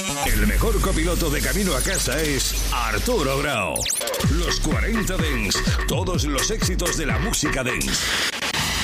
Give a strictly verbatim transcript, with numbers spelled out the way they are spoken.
El mejor copiloto de camino a casa es Arturo Grau. Los cuarenta Dance, todos los éxitos de la música dance.